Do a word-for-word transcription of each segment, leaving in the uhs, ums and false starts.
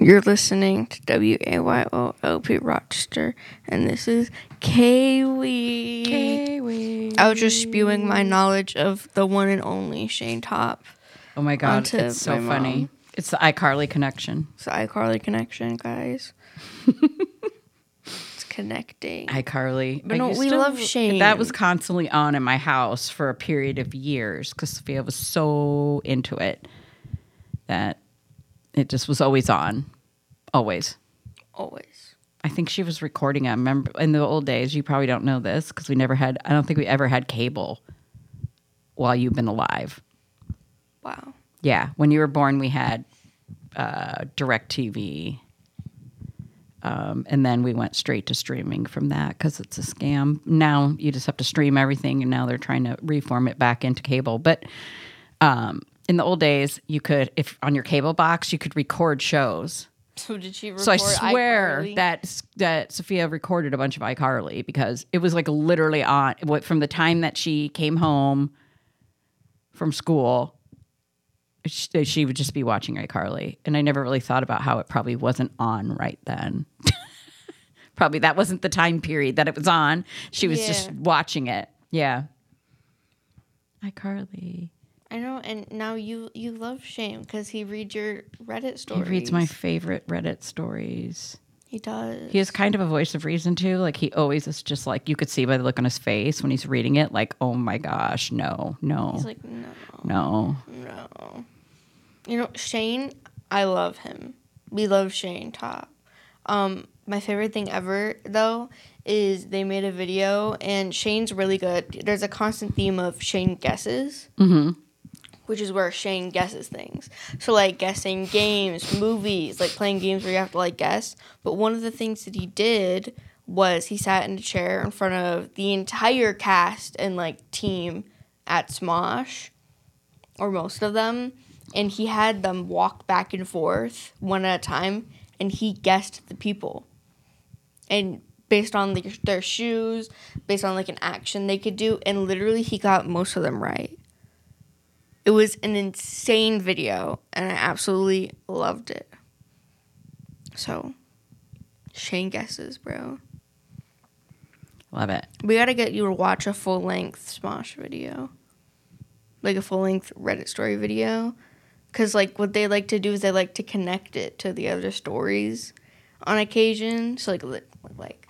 You're listening to W A Y O L P Rochester, and this is K-Week. K-Week. I was just spewing my knowledge of the one and only Shane Top. Oh my God, it's so funny. Mom. It's the iCarly connection. It's the iCarly connection, guys. It's connecting. iCarly. But no, we to, love Shane. That was constantly on in my house for a period of years because Sophia was so into it that it just was always on. Always. Always. I think she was recording. I remember in the old days, you probably don't know this because we never had, I don't think we ever had cable while you've been alive. Wow. Yeah. When you were born, we had uh, DirecTV. Um, and then we went straight to streaming from that because it's a scam. Now you just have to stream everything, and now they're trying to reform it back into cable. But um, in the old days, you could, if on your cable box, you could record shows. So did she record So I swear iCarly? that that Sophia recorded a bunch of iCarly because it was like literally on what from the time that she came home from school. She, she would just be watching iCarly, and I never really thought about how it probably wasn't on right then. Probably that wasn't the time period that it was on. She was Yeah. just watching it. Yeah. iCarly. I know, and now you you love Shane because he reads your Reddit stories. He reads my favorite Reddit stories. He does. He has kind of a voice of reason too. Like he always is just like, you could see by the look on his face when he's reading it, like, oh my gosh, no, no. He's like, no, no. no. You know, Shane, I love him. We love Shane Top. Um, my favorite thing ever, though, is they made a video, and Shane's really good. There's a constant theme of Shane guesses. Mm-hmm. Which is where Shane guesses things. So, like, guessing games, movies, like, playing games where you have to, like, guess. But one of the things that he did was he sat in a chair in front of the entire cast and, like, team at Smosh, or most of them, and he had them walk back and forth one at a time, and he guessed the people. And based on, like, their shoes, based on, like, an action they could do, and literally he got most of them right. It was an insane video, and I absolutely loved it. So, Shane guesses, bro. Love it. We gotta get you to watch a full-length Smosh video. Like a full-length Reddit story video. Because, like, what they like to do is they like to connect it to the other stories on occasion. So, like, li- like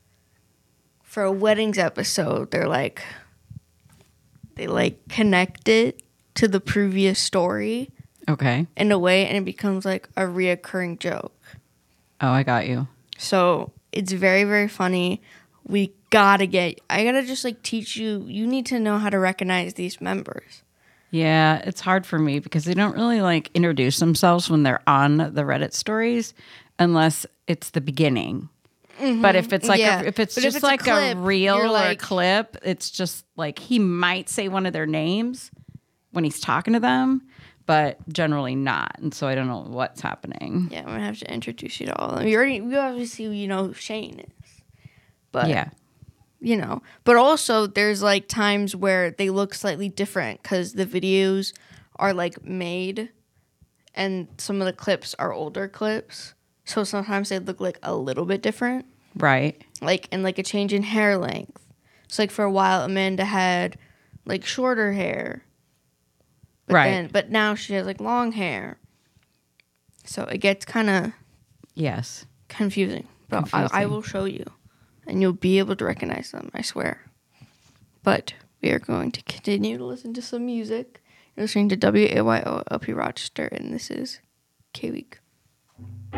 for a weddings episode, they're like, they, like, connect it to the previous story Okay. in a way, and it becomes like a reoccurring joke. Oh, I got you. So it's very, very funny. We gotta get, I gotta just like teach you, you need to know how to recognize these members. Yeah, it's hard for me because they don't really like introduce themselves when they're on the Reddit stories unless it's the beginning. Mm-hmm. But if it's like Yeah. a, if it's But if just it's a like a, clip, reel you're or like- a clip, it's just like he might say one of their names when he's talking to them, but generally not. And so I don't know what's happening. Yeah, I'm gonna have to introduce you to all of them. You already, you obviously, you know who Shane is. But, Yeah. you know, but also there's like times where they look slightly different because the videos are like made and some of the clips are older clips. So sometimes they look like a little bit different. Right. Like, and like a change in hair length. So like for a while, Amanda had like shorter hair. But Right. Then, but now she has like long hair. So it gets kind of Yes. confusing. But I, I Confusing. will show you. And you'll be able to recognize them, I swear. But we are going to continue to listen to some music. You're listening to W A Y O L P Rochester, and this is K-Week.